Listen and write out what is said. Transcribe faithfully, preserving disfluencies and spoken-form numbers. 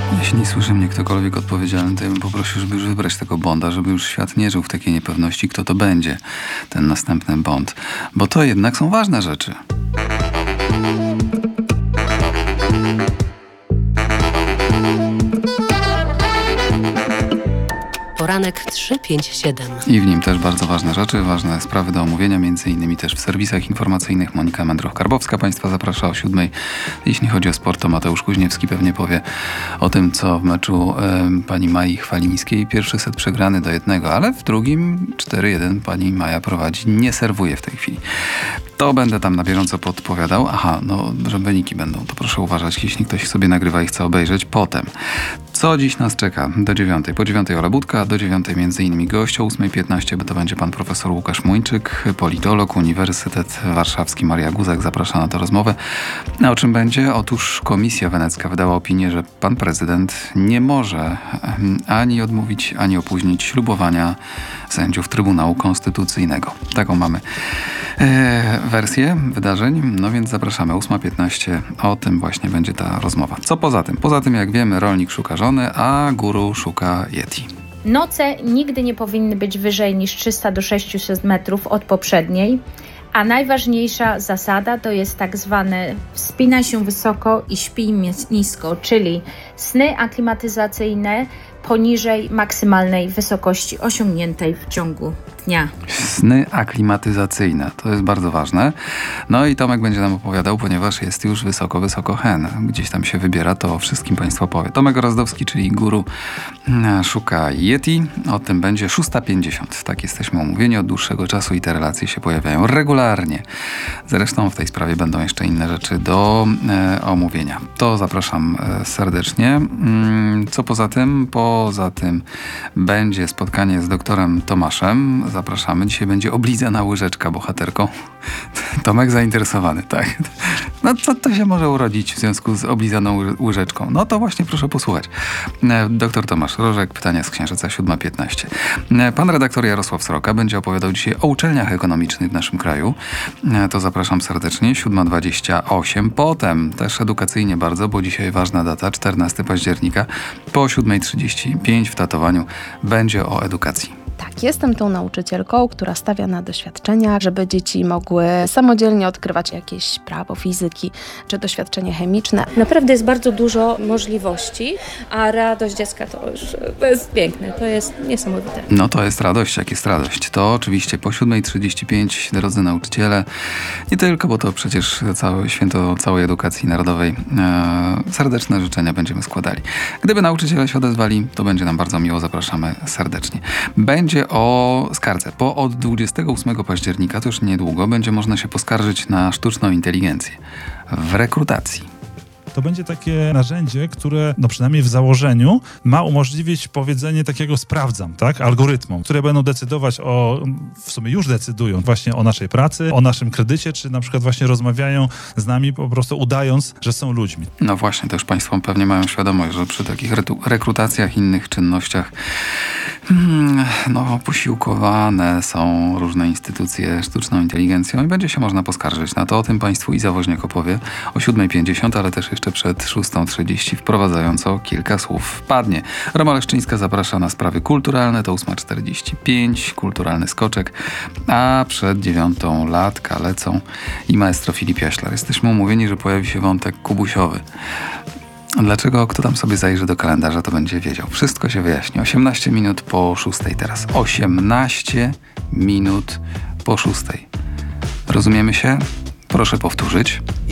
Jeśli słyszy mnie ktokolwiek odpowiedzialny, to ja bym poprosił, żeby już wybrać tego Bonda, żeby już świat nie żył w takiej niepewności, kto to będzie, ten następny Bond. Bo to jednak są ważne rzeczy. Poranek trzy pięć siedem. I w nim też bardzo ważne rzeczy, ważne sprawy do omówienia, między innymi też w serwisach informacyjnych. Monika Mędroch-Karbowska Państwa zaprasza o siódmej. Jeśli chodzi o sport, to Mateusz Kuźniewski pewnie powie o tym, co w meczu y, pani Mai Chwalińskiej. Pierwszy set przegrany do jednego, ale w drugim cztery jeden pani Maja prowadzi. Nie serwuje w tej chwili. To będę tam na bieżąco podpowiadał. Aha, no, że wyniki będą, to proszę uważać, jeśli ktoś sobie nagrywa i chce obejrzeć potem. Co dziś nas czeka? Do dziewiątej. Po dziewiątej Ola Budka, do dziewiątej między innymi gość, o ósmej piętnaście to będzie pan profesor Łukasz Muńczyk, politolog, Uniwersytet Warszawski, Maria Guzak zaprasza na tę rozmowę. A o czym będzie? Otóż Komisja Wenecka wydała opinię, że pan prezydent nie może ani odmówić, ani opóźnić ślubowania sędziów Trybunału Konstytucyjnego. Taką mamy e, wersję wydarzeń, no więc zapraszamy. ósma piętnaście, o tym właśnie będzie ta rozmowa. Co poza tym? Poza tym, jak wiemy, rolnik szuka żony, a guru szuka Yeti. Noce nigdy nie powinny być wyżej niż trzysta do sześciuset metrów od poprzedniej, a najważniejsza zasada to jest tak zwane wspinaj się wysoko i śpij nisko, czyli sny aklimatyzacyjne poniżej maksymalnej wysokości osiągniętej w ciągu dnia. Sny aklimatyzacyjne, to jest bardzo ważne. No i Tomek będzie nam opowiadał, ponieważ jest już wysoko, wysoko hen. Gdzieś tam się wybiera, to wszystkim Państwu powie. Tomek Rozdowski, czyli guru, szuka Yeti. O tym będzie szósta pięćdziesiąt. Tak jesteśmy umówieni od dłuższego czasu i te relacje się pojawiają regularnie. Zresztą w tej sprawie będą jeszcze inne rzeczy do e, omówienia. To zapraszam e, serdecznie. Mm, co poza tym? Poza tym będzie spotkanie z doktorem Tomaszem. Zapraszamy. Dzisiaj będzie oblizana łyżeczka bohaterką. Tomek zainteresowany, tak. No co to się może urodzić w związku z oblizaną łyżeczką? No to właśnie proszę posłuchać. Doktor Tomasz Rożek, pytania z Księżyca, siódma piętnaście. Pan redaktor Jarosław Sroka będzie opowiadał dzisiaj o uczelniach ekonomicznych w naszym kraju. To zapraszam serdecznie. siódma dwadzieścia osiem. Potem też edukacyjnie bardzo, bo dzisiaj ważna data, czternastego października. Po siódma trzydzieści pięć w Tatowaniu będzie o edukacji. Tak, jestem tą nauczycielką, która stawia na doświadczenia, żeby dzieci mogły samodzielnie odkrywać jakieś prawo fizyki czy doświadczenie chemiczne. Naprawdę jest bardzo dużo możliwości, a radość dziecka to już to jest piękne, to jest niesamowite. No to jest radość, jak jest radość. To oczywiście po siódma trzydzieści pięć, drodzy nauczyciele, nie tylko, bo to przecież całe święto całej edukacji narodowej, e, serdeczne życzenia będziemy składali. Gdyby nauczyciele się odezwali, to będzie nam bardzo miło, zapraszamy serdecznie. Będzie Będzie o skardze. Po od dwudziestego ósmego października, to już niedługo, będzie można się poskarżyć na sztuczną inteligencję w rekrutacji. To będzie takie narzędzie, które no przynajmniej w założeniu ma umożliwić powiedzenie takiego sprawdzam, tak, algorytmom, które będą decydować o, w sumie już decydują właśnie o naszej pracy, o naszym kredycie, czy na przykład właśnie rozmawiają z nami po prostu udając, że są ludźmi. No właśnie, to już Państwo pewnie mają świadomość, że przy takich retu- rekrutacjach, innych czynnościach hmm, no posiłkowane są różne instytucje sztuczną inteligencją i będzie się można poskarżyć na to. O tym Państwu Iza Woźniak opowie o siódma pięćdziesiąt, ale też jeszcze przed szósta trzydzieści wprowadzająco kilka słów padnie. Roma Leszczyńska zaprasza na sprawy kulturalne, to ósma czterdzieści pięć, kulturalny skoczek, a przed dziewiątą latka lecą i maestro Filip Jaślar. Jesteśmy umówieni, że pojawi się wątek kubusiowy. Dlaczego? Kto tam sobie zajrzy do kalendarza, to będzie wiedział. Wszystko się wyjaśni. osiemnaście minut po szóstej teraz. osiemnaście minut po szóstej. Rozumiemy się? Proszę powtórzyć.